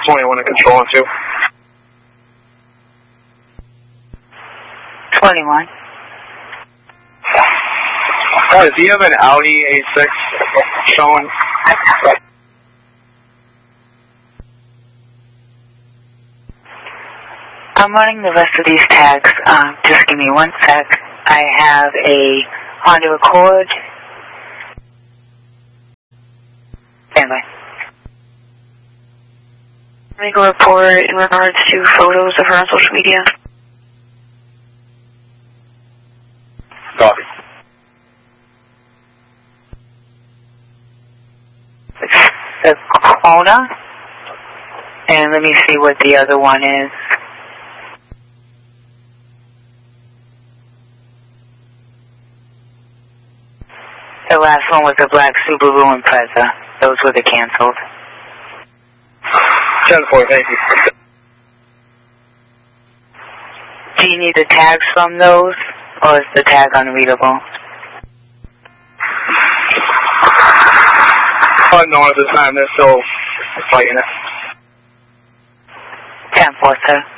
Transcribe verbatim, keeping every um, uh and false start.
twenty-one to control on two. twenty-one. Guys, do you have an Audi A six showing? I'm running the rest of these tags. Um, just give me one sec. I have a Honda Accord. Stand by. Make a report in regards to photos of her on social media. Copy. It's the Kona. And let me see what the other one is. The last one was the black Subaru Impreza. Those were the canceled. ten four, thank you. Do you need the tags from those, or is the tag unreadable? Oh, no, at the time, they're still fighting it. ten four, sir.